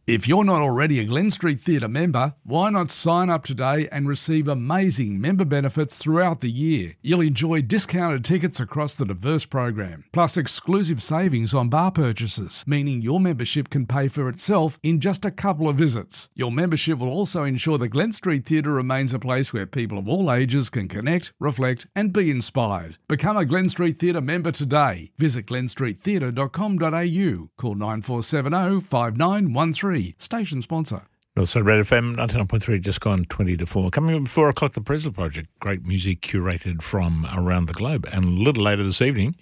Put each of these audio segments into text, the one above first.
If you're not already a Glen Street Theatre member, why not sign up today and receive amazing member benefits throughout the year? You'll enjoy discounted tickets across the diverse program, plus exclusive savings on bar purchases, meaning your membership can pay for itself in just a couple of visits. Your membership will also ensure the Glen Street Theatre remains a place where people of all ages can connect, reflect and be inspired. Become a Glen Street Theatre member today. Visit glenstreettheatre.com.au. Call 9470 5913. Station sponsor. Northside Radio FM 99.3, just gone 20 to 4. Coming up at 4 o'clock, the Presler Project. Great music curated from around the globe. And a little later this evening...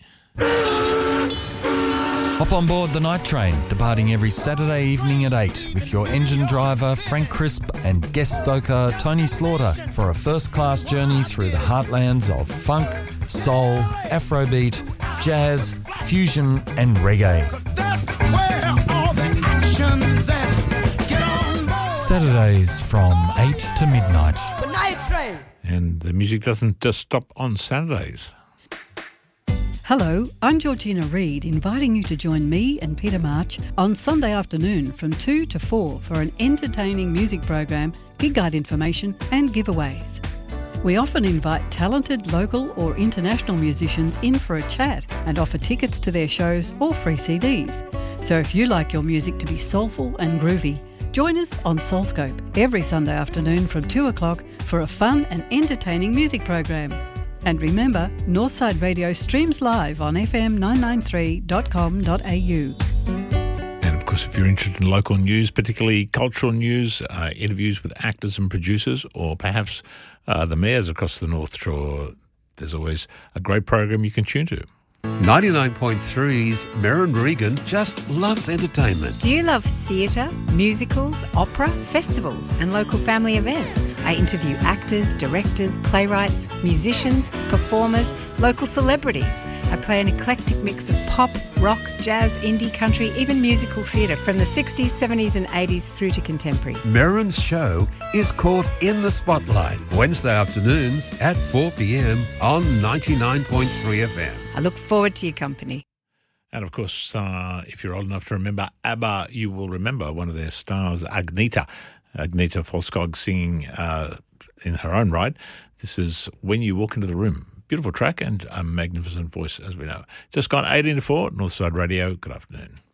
Hop on board the night train, departing every Saturday evening at 8 with your engine driver Frank Crisp and guest stoker Tony Slaughter for a first-class journey through the heartlands of funk, soul, afrobeat, jazz, fusion and reggae. That's where all the action's at. Get on board. Saturdays from 8 to midnight. The night train. And the music doesn't just stop on Saturdays. Hello, I'm Georgina Reid, inviting you to join me and Peter March on Sunday afternoon from 2 to 4 for an entertaining music program, gig guide information and giveaways. We often invite talented local or international musicians in for a chat and offer tickets to their shows or free CDs. So if you like your music to be soulful and groovy, join us on Soulscope every Sunday afternoon from 2 o'clock for a fun and entertaining music program. And remember, Northside Radio streams live on fm993.com.au. And of course, if you're interested in local news, particularly cultural news, interviews with actors and producers, or perhaps the mayors across the North Shore, there's always a great program you can tune to. 99.3's Merrin Regan just loves entertainment. Do you love theatre, musicals, opera, festivals and local family events? I interview actors, directors, playwrights, musicians, performers, local celebrities. I play an eclectic mix of pop, rock, jazz, indie, country, even musical theatre from the 60s, 70s and 80s through to contemporary. Merrin's show is called In the Spotlight, Wednesday afternoons at 4 p.m. on 99.3 FM. I look forward to your company. And of course, if you're old enough to remember ABBA, you will remember one of their stars, Agneta Folskog, singing in her own right. This is When You Walk Into the Room. Beautiful track and a magnificent voice, as we know. Just gone 18 to 4, Northside Radio. Good afternoon.